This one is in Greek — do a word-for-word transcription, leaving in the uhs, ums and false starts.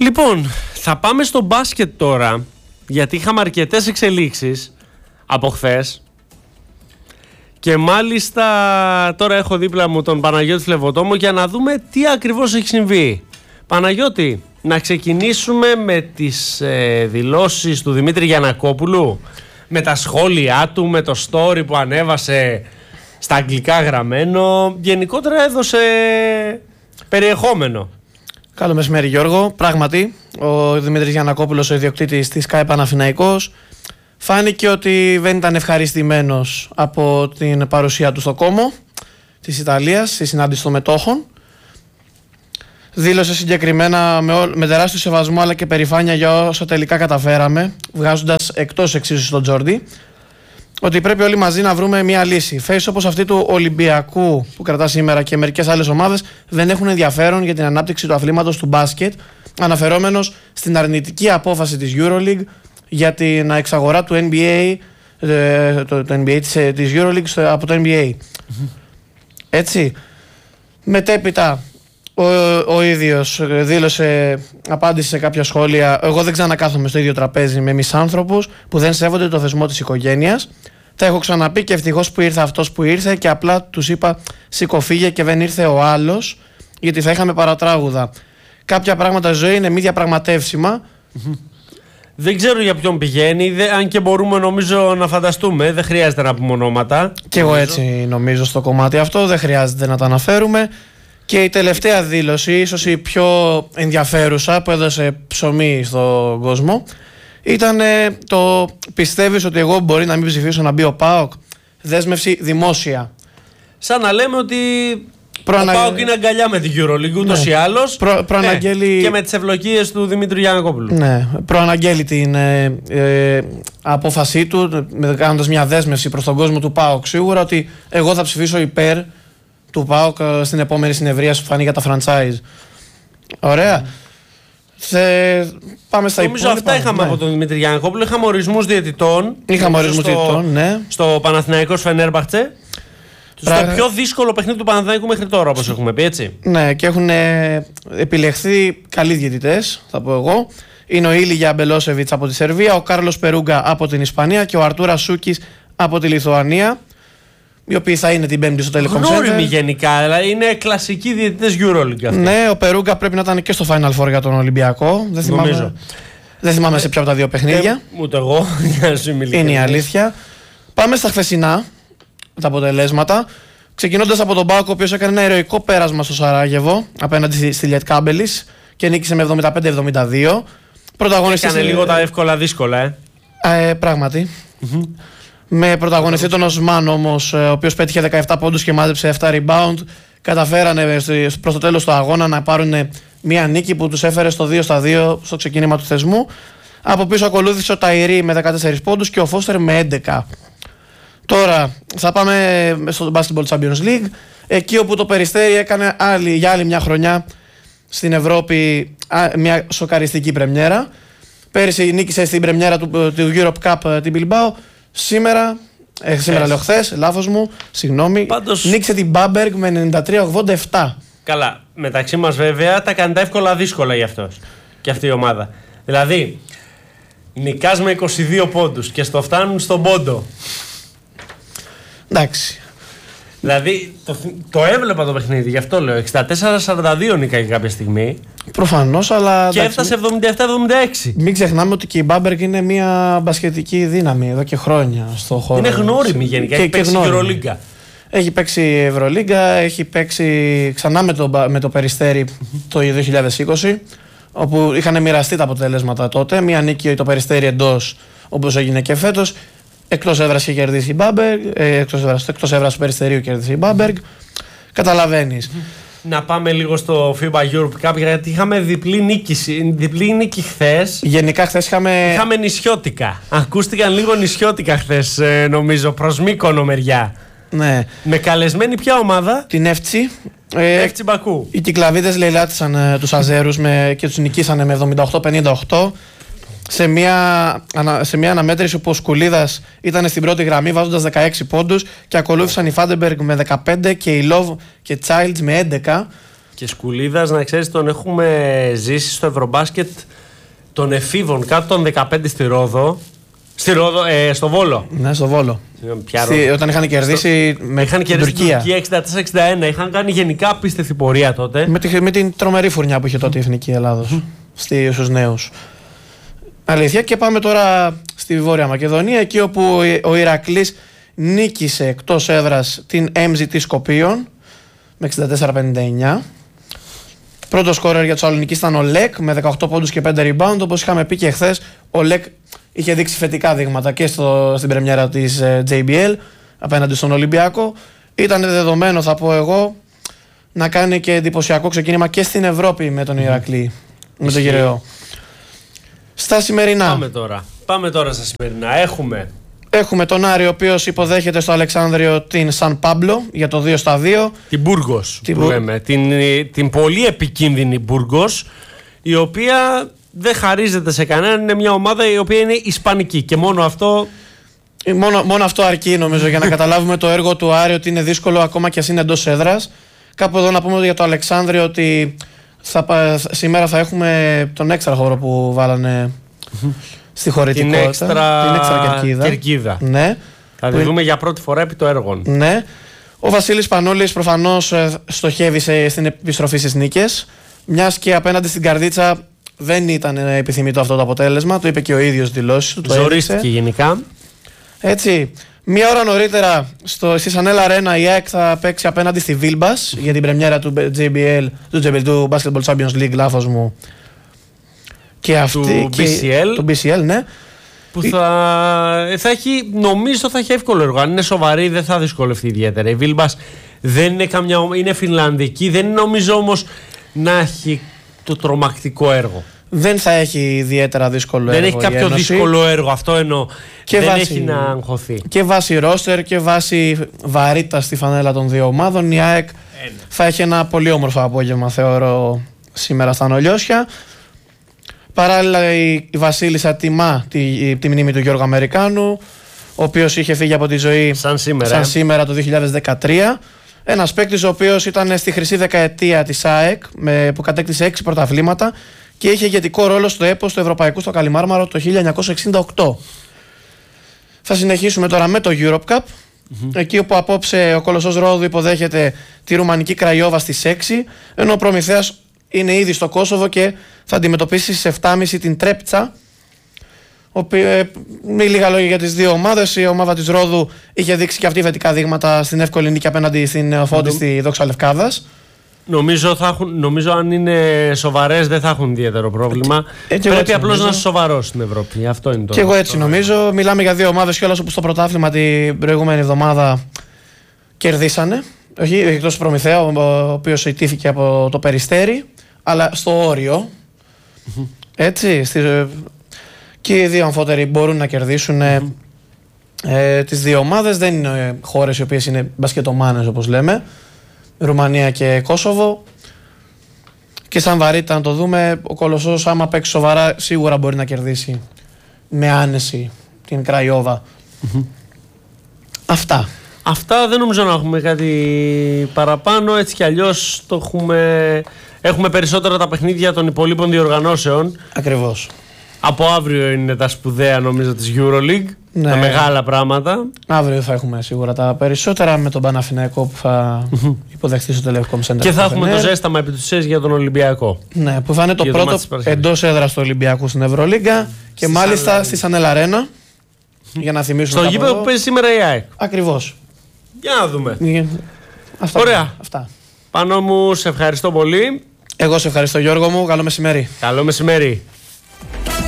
Λοιπόν, θα πάμε στο μπάσκετ τώρα, γιατί είχαμε αρκετές εξελίξεις από χθες. Και μάλιστα τώρα έχω δίπλα μου τον Παναγιώτη Φλεβοτόμο για να δούμε τι ακριβώς έχει συμβεί. Παναγιώτη, να ξεκινήσουμε με τις ε, δηλώσεις του Δημήτρη Γιαννακόπουλου, με τα σχόλιά του, με το story που ανέβασε στα αγγλικά γραμμένο. Γενικότερα έδωσε περιεχόμενο. Καλό μεσημέρι, Γιώργο. Πράγματι, ο Δημήτρης Γιαννακόπουλος, ο ιδιοκτήτης της ΚΑΕ Παναθηναϊκός, φάνηκε ότι δεν ήταν ευχαριστημένος από την παρουσία του στο Κόμο της Ιταλίας, στη συνάντηση των μετόχων. Δήλωσε συγκεκριμένα με, ό, με τεράστιο σεβασμό αλλά και περηφάνεια για όσα τελικά καταφέραμε, βγάζοντας εκτός εξίσου τον Τζόρντι, ότι πρέπει όλοι μαζί να βρούμε μια λύση. Θέσεις όπως αυτή του Ολυμπιακού που κρατά σήμερα και μερικές άλλες ομάδες δεν έχουν ενδιαφέρον για την ανάπτυξη του αθλήματος του μπάσκετ, αναφερόμενος στην αρνητική απόφαση της EuroLeague για την εξαγορά του N B A, το, το N B A της, της EuroLeague από το N B A. Mm-hmm. Έτσι. Μετέπειτα ο, ο ίδιος δήλωσε, απάντησε σε κάποια σχόλια: εγώ δεν ξανακάθομαι στο ίδιο τραπέζι με μισάνθρωπους που δεν σέβονται το θεσμό της οικογένειας. Τα έχω ξαναπεί και ευτυχώς που ήρθε αυτός που ήρθε και απλά τους είπα σηκωφίγε και δεν ήρθε ο άλλος, γιατί θα είχαμε παρατράγουδα. Κάποια πράγματα ζωή είναι μη διαπραγματεύσιμα. Mm-hmm. Δεν ξέρω για ποιον πηγαίνει, δε, αν και μπορούμε νομίζω να φανταστούμε, δεν χρειάζεται να πούμε ονόματα. Και εγώ έτσι νομίζω στο κομμάτι αυτό, δεν χρειάζεται να τα αναφέρουμε. Και η τελευταία δήλωση, ίσως η πιο ενδιαφέρουσα που έδωσε ψωμί στον κόσμο, ήταν το πιστεύεις ότι εγώ μπορεί να μην ψηφίσω να μπει ο ΠΑΟΚ, δέσμευση δημόσια. Σαν να λέμε ότι Προανα... ο ΠΑΟΚ είναι αγκαλιά με την EuroLeague ούτως ναι. ή άλλως. Προ... Προαναγγέλει... ε, και με τις ευλογίες του Δημήτρου Γιαννακόπουλου. Ναι, προαναγγέλει την ε, ε, απόφασή του, κάνοντας μια δέσμευση προς τον κόσμο του ΠΑΟΚ σίγουρα, ότι εγώ θα ψηφίσω υπέρ του ΠΑΟΚ στην επόμενη συνεδρία που φανεί για τα franchise. Ωραία. Mm. Θε... Πάμε στα Νομίζω υπόλοιπα. Αυτά είχαμε ναι. από τον Δημήτρη Γιαννακόπουλο. Είχαμε ορισμούς διαιτητών. Είχαμε ορισμούς διαιτητών, ναι. Στο Παναθηναϊκός Φενέρμπαχτσε. Πράγμα... Στο πιο δύσκολο παιχνίδι του Παναθηναϊκού μέχρι τώρα, όπως έχουμε πει, έτσι. Ναι, και έχουν ε, επιλεχθεί καλοί διαιτητές, θα πω εγώ. Είναι ο Ήλιγια Μπελόσεβιτς από τη Σερβία, ο Κάρλος Περούγκα από την Ισπανία και ο Αρτούρα Σούκης από τη Λιθουανία. Οι οποίοι θα είναι την Πέμπτη στο Telecom Center. Γνώριμοι γενικά, δηλαδή είναι κλασικοί διαιτητές EuroLeague αυτοί. Ναι, ο Περούγκα πρέπει να ήταν και στο Final Four για τον Ολυμπιακό. Δεν θυμάμαι, νομίζω. Δεν θυμάμαι ε, σε ποια από τα δύο παιχνίδια. Ε, ούτε εγώ, για να σου μιλήσω. Είναι η αλήθεια. Πάμε στα χθεσινά, τα αποτελέσματα. Ξεκινώντας από τον ΠΑΟΚ, ο οποίος έκανε ένα ηρωικό πέρασμα στο Σαράγεβο απέναντι στη Λιετκάμπελης και νίκησε με εβδομήντα πέντε εβδομήντα δύο. Πρωταγωνιστής. Έκανε λίγο τα εύκολα δύσκολα, ε. ε πράγματι. Mm-hmm. Με πρωταγωνιστή τον Οσμάν όμως, ο οποίος πέτυχε δεκαεπτά πόντους και μάζεψε επτά rebound. Καταφέρανε προς το τέλος του αγώνα να πάρουν μια νίκη που τους έφερε στο δύο στα δύο στο ξεκίνημα του θεσμού. Από πίσω ακολούθησε ο Ταϊρή με δεκατέσσερις πόντους και ο Φώστερ με έντεκα. Τώρα θα πάμε στο Basketball Champions League, εκεί όπου το Περιστέρι έκανε άλλη, για άλλη μια χρονιά στην Ευρώπη μια σοκαριστική πρεμιέρα. Πέρυσι νίκησε στην πρεμιέρα του, του Europe Cup την Bilbao. Σήμερα, ε, σήμερα λέω χθες, λάθος μου, συγγνώμη, Πάντως... νίκησε την Bamberg με ενενήντα τρία ογδόντα επτά. Καλά, μεταξύ μας βέβαια τα κάνει τα εύκολα δύσκολα για αυτός και αυτή η ομάδα. Δηλαδή, νικάς με είκοσι δύο πόντους και στο φτάνουν στον πόντο. Εντάξει. Δηλαδή, το, το έβλεπα το παιχνίδι, γι' αυτό λέω. εξήντα τέσσερα σαράντα δύο νίκαγε κάποια στιγμή. Προφανώς, αλλά. Και εντάξει, έφτασε εβδομήντα επτά εβδομήντα έξι. Μην ξεχνάμε ότι και η Bamberg είναι μια μπασκετική δύναμη εδώ και χρόνια στο χώρο. Είναι γνώριμη γενικά. Και, έχει και παίξει Ευρωλίγκα. Έχει παίξει Ευρωλίγκα, έχει παίξει ξανά με το, με το Περιστέρι το δύο χιλιάδες είκοσι, όπου είχαν μοιραστεί τα αποτελέσματα τότε. Μια νίκη το Περιστέρι εντός, όπως έγινε και φέτος. Εκτός έδρας είχε κερδίσει η Bamberg, ε, εκτός έδρας, εκτός έδρας του Περιστερίου κερδίσει η Bamberg. Καταλαβαίνεις. Να πάμε λίγο στο φίμπα Europe Cup, γιατί είχαμε διπλή νίκη, διπλή νίκη χθες. Γενικά χθες είχαμε... Είχαμε νησιώτικα. Ακούστηκαν λίγο νησιώτικα χθες, νομίζω, προς Μύκονο μεριά. Ναι. Με καλεσμένη ποια ομάδα? Την Εύτσι. Εύτσι Μπακού. Οι Κυκλαβίδες λαιλάτισαν ε, τους Αζέρους με, και τους νικήσανε με εβδομήντα οκτώ πενήντα οκτώ. Σε μια, σε μια αναμέτρηση όπου ο Σκουλίδας ήταν στην πρώτη γραμμή βάζοντας δεκαέξι πόντους και ακολούθησαν οι Φάντεμπεργκ με δεκαπέντε και οι Love και Childs με έντεκα. Και Σκουλίδας, να ξέρεις, τον έχουμε ζήσει στο Ευρωμπάσκετ των εφήβων κάτω των δεκαπέντε στη Ρόδο. Στη Ρόδο, ε, στο Βόλο. Ναι, στο Βόλο. Ποια Στη, όταν είχαν κερδίσει στο... με είχαν την κερδίσει Τουρκία. Την Τουρκία εξήντα τέσσερα εξήντα ένα. Είχαν κάνει γενικά απίστευτη πορεία τότε. Με, τη, με την τρομερή φουρνιά που είχε τότε η Εθνική Ελλάδος στους νέους. Αλήθεια. Και πάμε τώρα στη Βόρεια Μακεδονία, εκεί όπου ο Ηρακλής νίκησε εκτός έδρας την εμ ζι τι Σκοπίων με εξήντα τέσσερα πενήντα εννιά. Πρώτο σκόρερ για τους Σαλονικείς ήταν ο Λεκ με δεκαοκτώ πόντους και πέντε rebound. Όπως είχαμε πει και χθες, ο Λεκ είχε δείξει θετικά δείγματα και στο, στην πρεμιέρα της uh, τζέι μπι ελ απέναντι στον Ολυμπιακό. Ήταν δεδομένο, θα πω εγώ, να κάνει και εντυπωσιακό ξεκίνημα και στην Ευρώπη με τον Ηρακλή, με τον Γυραιό. Στα σημερινά. Πάμε τώρα. Πάμε τώρα στα σημερινά. Έχουμε... Έχουμε τον Άρη, ο οποίος υποδέχεται στο Αλεξάνδριο την Σαν Πάμπλο για το δύο στα δύο. Την Μπούργος την που Μπου... λέμε. Την, την πολύ επικίνδυνη Μπούργος, η οποία δεν χαρίζεται σε κανέναν. Είναι μια ομάδα η οποία είναι ισπανική και μόνο αυτό... Μόνο, μόνο αυτό αρκεί, νομίζω, για να καταλάβουμε το έργο του Άρη, ότι είναι δύσκολο ακόμα και ας είναι εντός έδρας. Κάπου εδώ να πούμε για το Αλεξάνδριο ότι θα, σήμερα θα έχουμε τον έξτρα χώρο που βάλανε στη χωρητικότητα. Την έξτρα, την έξτρα κερκίδα. κερκίδα. Ναι. Θα τη δούμε για πρώτη φορά επί το έργο. Ναι. Ο Βασίλης Πανούλης προφανώς στοχεύει σε, στην επιστροφή στις νίκες. Μιας και απέναντι στην Καρδίτσα δεν ήταν επιθυμητό αυτό το αποτέλεσμα. Το είπε και ο ίδιος δηλώσεις του. Ζορίστηκε γενικά. Έτσι. Μία ώρα νωρίτερα στο, στη Σανέλ Αρένα η ΑΕΚ θα παίξει απέναντι στη Βίλμπας για την πρεμιέρα του τζέι μπι ελ, του, του Basketball Champions League, λάθος μου. Και αυτή, του και, μπι σι ελ. Του μπι σι ελ, ναι. Που θα, θα έχει, νομίζω θα έχει εύκολο έργο. Αν είναι σοβαρή δεν θα δυσκολευτεί ιδιαίτερα. Η Βίλμπας δεν είναι καμιά, είναι φιλανδική, δεν νομίζω όμως να έχει το τρομακτικό έργο. Δεν θα έχει ιδιαίτερα δύσκολο δεν έργο. Δεν έχει κάποιο δύσκολο έργο, αυτό εννοώ. Και δεν βάση, έχει να αγχωθεί. Και βάσει ρόστερ και βάσει βαρύτητα στη φανέλα των δύο ομάδων, η ΑΕΚ ένα. θα έχει ένα πολύ όμορφο απόγευμα, θεωρώ, σήμερα στα Νολιώσια. Παράλληλα, η, η Βασίλισσα τιμά τη, τη μνήμη του Γιώργου Αμερικάνου, ο οποίος είχε φύγει από τη ζωή σαν σήμερα, σαν σήμερα το δύο χιλιάδες δεκατρία. Ένας παίκτης ο οποίος ήταν στη χρυσή δεκαετία της ΑΕΚ, με, που κατέκτησε έξι πρωταθλήματα και είχε ηγετικό ρόλο στο έπος του Ευρωπαϊκού στο Καλιμάρμαρο το χίλια εννιακόσια εξήντα οκτώ. Θα συνεχίσουμε τώρα με το Europe Cup, mm-hmm. εκεί όπου απόψε ο Κολοσσός Ρόδου υποδέχεται τη ρουμανική Κραϊόβα στις έξι, ενώ ο Προμηθέας είναι ήδη στο Κόσοβο και θα αντιμετωπίσει στις εφτά και μισή την Τρέπτσα. Μη λίγα λόγια για τις δύο ομάδες. Η ομάδα της Ρόδου είχε δείξει και αυτή θετικά δείγματα στην εύκολη νίκη απέναντι στην Φώτιστη Δόξα Λευκάδας. Νομίζω, θα έχουν, νομίζω αν είναι σοβαρές δεν θα έχουν ιδιαίτερο πρόβλημα. Ε, Πρέπει απλώς να είσαι σοβαρός στην Ευρώπη. Αυτό είναι το. Και εγώ έτσι νομίζω. Μιλάμε για δύο ομάδες κιόλας όπου στο πρωτάθλημα την προηγούμενη εβδομάδα κερδίσανε. Όχι, εκτός του Προμηθέα, ο οποίος ηττήθηκε από το Περιστέρι, αλλά στο όριο. Mm-hmm. Έτσι. Στη, και οι δύο αμφότεροι μπορούν να κερδίσουν mm-hmm. ε, τις δύο ομάδες. Δεν είναι χώρες οι οποίες είναι μπασκετομάνες, όπως λέμε. Ρουμανία και Κόσοβο. Και σαν βαρύτητα να το δούμε, ο Κολοσσός άμα παίξει σοβαρά σίγουρα μπορεί να κερδίσει με άνεση την Κραϊόβα. Mm-hmm. Αυτά. Αυτά δεν νομίζω να έχουμε κάτι παραπάνω. Έτσι κι αλλιώς το έχουμε... έχουμε περισσότερα τα παιχνίδια των υπολείπων διοργανώσεων. Ακριβώς. Από αύριο είναι τα σπουδαία, νομίζω, της EuroLeague. Ναι. Τα μεγάλα πράγματα. Αύριο θα έχουμε σίγουρα τα περισσότερα με τον Παναθηναϊκό που θα υποδεχθεί στο Telecom Center. Και θα έχουμε το ζέσταμα επί του ΣΕΣ για τον Ολυμπιακό. Ναι, που θα είναι το πρώτο εντός έδρας του Ολυμπιακού στην Ευρωλίγκα και μάλιστα στη Σανέλ Αρένα. Για να θυμίσουμε. Στο γήπεδο που παίζει σήμερα η ΑΕΚ. Ακριβώς. Για να δούμε. Αυτά. Ωραία. Αυτά. Πάνο μου, σε ευχαριστώ πολύ. Εγώ σε ευχαριστώ, Γιώργο μου. Καλό μεσημέρι. Καλό μεσημέρι.